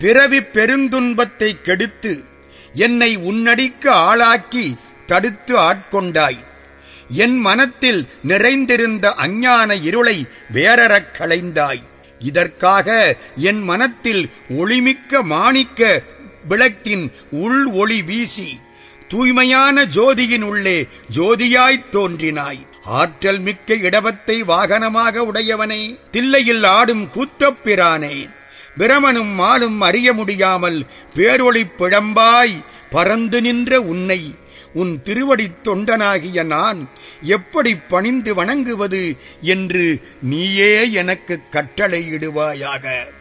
பிறவிப் பெருந்துன்பத்தை கெடுத்து என்னை உன்னடிக்கு ஆளாக்கி தடுத்து ஆட்கொண்டாய். என் மனத்தில் நிறைந்திருந்த அஞ்ஞான இருளை வேரறக் களைந்தாய். இதற்காக என் மனத்தில் ஒளிமிக்க மாணிக்க விளக்கின் உள் ஒளி வீசி தூய்மையான ஜோதியின் உள்ளே ஜோதியாய்த் தோன்றினாய். ஆற்றல் மிக்க இடவத்தை வாகனமாக உடையவனே, தில்லையில் ஆடும் கூத்தப்பிரானே, பிரமனும் மாலும் அறிய முடியாமல் பேரொளிப் பிழம்பாய் பறந்து நின்ற உன்னை உன் திருவடித் தொண்டனாகிய நான் எப்படி பணிந்து வணங்குவது என்று நீயே எனக்கு கட்டளையிடுவாயாக.